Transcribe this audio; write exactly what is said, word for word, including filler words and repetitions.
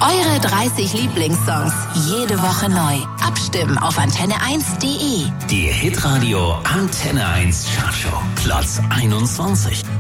Eure dreißig Lieblingssongs. Jede Woche neu. Abstimmen auf antenne eins punkt de. Die Hitradio Antenne eins Chartshow. Platz einundzwanzig.